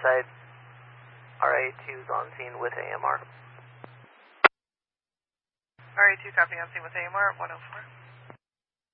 side. RA2's on scene with AMR. RA2 copy on scene with AMR at 104.